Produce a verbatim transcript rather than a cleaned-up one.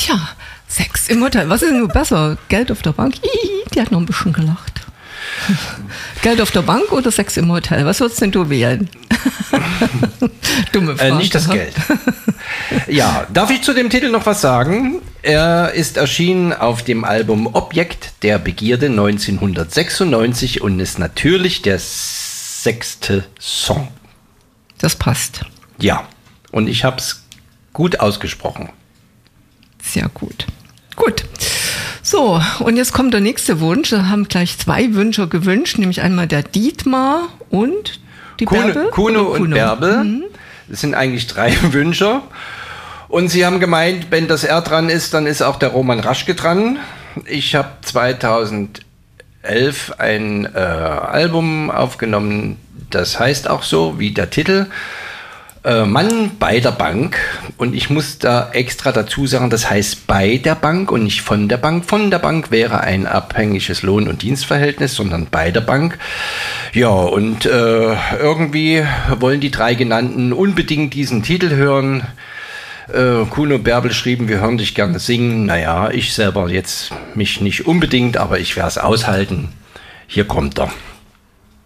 Tja, Sex im Hotel. Was ist denn nur besser? Geld auf der Bank? Hihi, die hat noch ein bisschen gelacht. Geld auf der Bank oder Sex im Hotel? Was würdest denn du wählen? Dumme Frage. Äh, nicht das Geld. Ja, darf ich zu dem Titel noch was sagen? Er ist erschienen auf dem Album Objekt der Begierde neunzehnhundertsechsundneunzig und ist natürlich der sechste Song. Das passt. Ja, und ich habe es gut ausgesprochen. Sehr gut. Gut. So, und jetzt kommt der nächste Wunsch. Wir haben gleich zwei Wünsche gewünscht, nämlich einmal der Dietmar und die Kuno, Bärbel. Kuno und Kuno. Bärbel. Mhm. Das sind eigentlich drei Wünsche. Und sie haben gemeint, wenn das R dran ist, dann ist auch der Roman Raschke dran. Ich habe zweitausendelf ein äh, Album aufgenommen, das heißt auch so wie der Titel. Mann bei der Bank, und ich muss da extra dazu sagen, das heißt bei der Bank und nicht von der Bank. Von der Bank wäre ein abhängiges Lohn- und Dienstverhältnis, sondern bei der Bank. Ja, und äh, irgendwie wollen die drei Genannten unbedingt diesen Titel hören. Äh, Kuno und Bärbel schrieben, wir hören dich gerne singen. Naja, ich selber jetzt mich nicht unbedingt, aber ich werde es aushalten. Hier kommt er.